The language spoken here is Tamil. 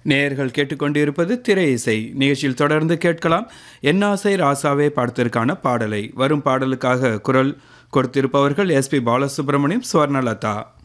நேயர்கள் கேட்டுக்கொண்டிருப்பது திரை இசை நிகழ்ச்சியில் தொடர்ந்து கேட்கலாம் என்னாசை ராசாவே படத்திற்கான பாடலை. வரும் பாடலுக்காக குரல் கொடுத்திருப்பவர்கள் எஸ்பி பாலசுப்ரமணியம், ஸ்வர்ணலதா.